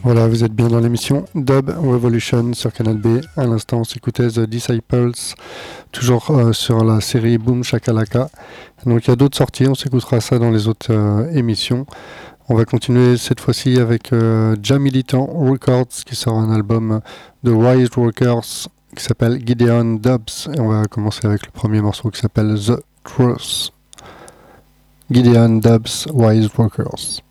Voilà, vous êtes bien dans l'émission Dub Revolution sur Canal B. À l'instant, on s'écoutait The Disciples, toujours sur la série Boom Shakalaka. Donc il y a d'autres sorties, on s'écoutera ça dans les autres émissions. On va continuer cette fois-ci avec Jamilitan Records qui sort un album de Wise Workers qui s'appelle Gideon Dubs. Et on va commencer avec le premier morceau qui s'appelle The Truth. Gideon Dubs, Wise Workers.